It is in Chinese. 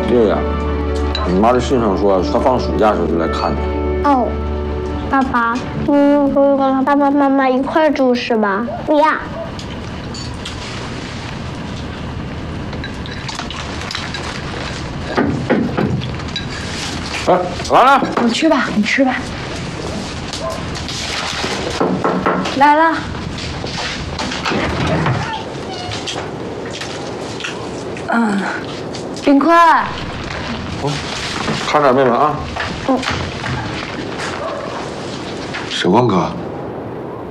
月呀，你妈的信上说，她放暑假时候就来看你。 哦，爸爸，你不跟他爸爸妈妈一块住是吧？不要。 哎，来了， 我去吧，你吃吧。来了。冰块。 哦，看点妹妹啊。 嗯。 沈光哥。